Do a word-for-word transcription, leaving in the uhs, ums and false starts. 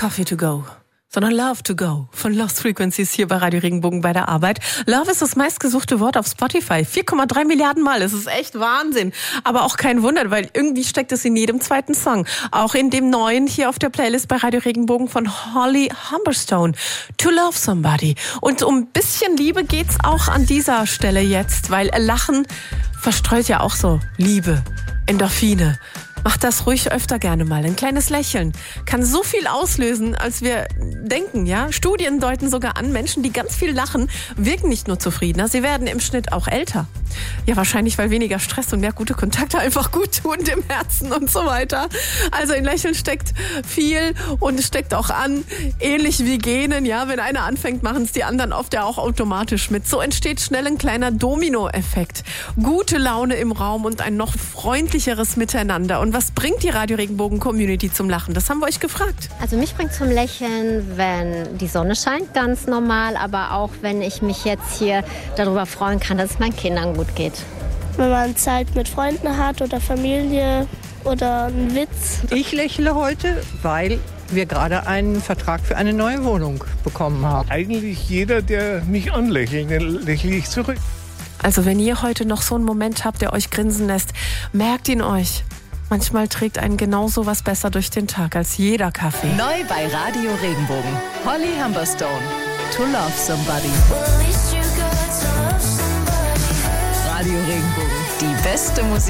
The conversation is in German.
Coffee to go, sondern Love to go von Lost Frequencies hier bei Radio Regenbogen bei der Arbeit. Love ist das meistgesuchte Wort auf Spotify. vier Komma drei Milliarden Mal. Das ist echt Wahnsinn. Aber auch kein Wunder, weil irgendwie steckt es in jedem zweiten Song. Auch in dem neuen hier auf der Playlist bei Radio Regenbogen von Holly Humberstone. To Love Somebody. Und um ein bisschen Liebe geht's auch an dieser Stelle jetzt, weil Lachen verstreut ja auch so Liebe, Endorphine. Macht das ruhig öfter gerne mal. Ein kleines Lächeln kann so viel auslösen, als wir denken, ja? Studien deuten sogar an, Menschen, die ganz viel lachen, wirken nicht nur zufriedener, sie werden im Schnitt auch älter. Ja, wahrscheinlich, weil weniger Stress und mehr gute Kontakte einfach gut tun dem Herzen und so weiter. Also in Lächeln steckt viel und es steckt auch an, ähnlich wie Genen, ja? Wenn einer anfängt, machen es die anderen oft ja auch automatisch mit. So entsteht schnell ein kleiner Dominoeffekt. Gute Laune im Raum und ein noch freundlicheres Miteinander. Und was bringt die Radio Regenbogen Community zum Lachen? Das haben wir euch gefragt. Also mich bringt zum Lächeln, wenn die Sonne scheint, ganz normal, aber auch wenn ich mich jetzt hier darüber freuen kann, dass es meinen Kindern gut geht. Wenn man Zeit mit Freunden hat oder Familie oder einen Witz. Ich lächle heute, weil wir gerade einen Vertrag für eine neue Wohnung bekommen haben. Eigentlich jeder, der mich anlächelt, den lächle ich zurück. Also wenn ihr heute noch so einen Moment habt, der euch grinsen lässt, merkt ihn euch. Manchmal trägt einen genau so was besser durch den Tag als jeder Kaffee. Neu bei Radio Regenbogen. Holly Humberstone. To Love Somebody. Radio Regenbogen. Die beste Musik.